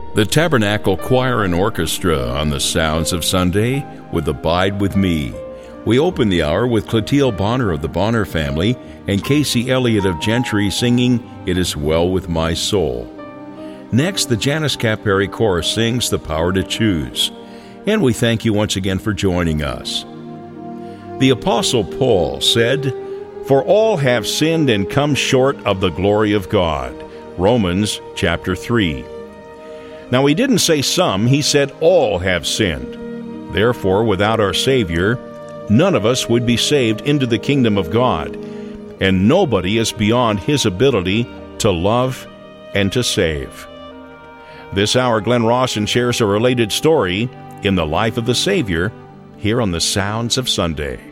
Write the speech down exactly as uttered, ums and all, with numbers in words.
The Tabernacle Choir and Orchestra on the Sounds of Sunday with Abide With Me. We open the hour with Clotilde Bonner of the Bonner family and Casey Elliott of Gentry singing It Is Well With My Soul. Next, the Janice Capari Chorus sings The Power to Choose. And we thank you once again for joining us. The Apostle Paul said, "For all have sinned and come short of the glory of God." Romans chapter three. Now, he didn't say some, he said all have sinned. Therefore, without our Savior, none of us would be saved into the kingdom of God, and nobody is beyond His ability to love and to save. This hour, Glenn Rawson shares a related story in the life of the Savior here on the Sounds of Sunday.